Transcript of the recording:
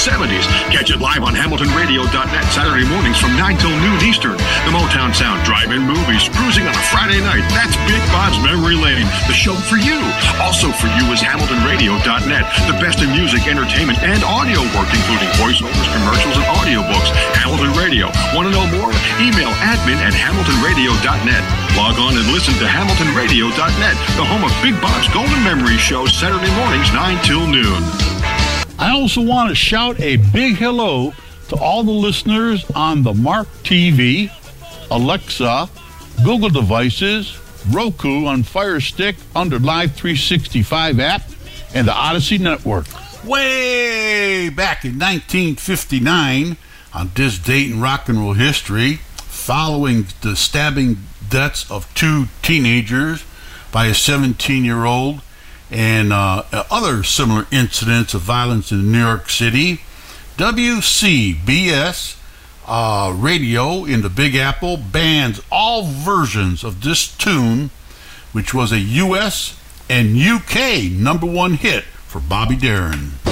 70s. Catch it live on HamiltonRadio.net Saturday mornings from 9 till noon Eastern. The Motown Sound Drive-In Movies, cruising on a Friday night. That's Big Bob's Memory Lane, the show for you. Also for you is HamiltonRadio.net, the best in music, entertainment, and audio work, including voiceovers, commercials, and audiobooks. Hamilton Radio. Want to know more? Email admin@HamiltonRadio.net. Log on and listen to HamiltonRadio.net, the home of Big Bob's Golden Memory Show, Saturday mornings, 9 till noon. I also want to shout a big hello to all the listeners on the Mark TV, Alexa, Google devices, Roku on Fire Stick under Live 365 app, and the Odyssey Network. Way back in 1959, on this date in rock and roll history, following the stabbing deaths of two teenagers by a 17-year-old and other similar incidents of violence in New York City, WCBS radio in the Big Apple bans all versions of this tune, which was a U.S. and UK #1 hit for Bobby Darin.